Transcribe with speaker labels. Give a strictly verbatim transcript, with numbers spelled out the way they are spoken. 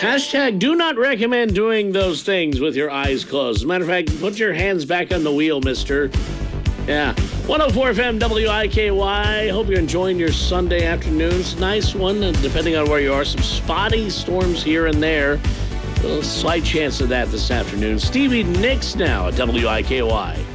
Speaker 1: Hashtag do not recommend doing those things with your eyes closed. As a matter of fact, put your hands back on the wheel, mister. Yeah. one oh four F M W I K Y. Hope you're enjoying your Sunday afternoons. Nice one, depending on where you are. Some spotty storms here and there. A little slight chance of that this afternoon. Stevie Nicks now at W I K Y.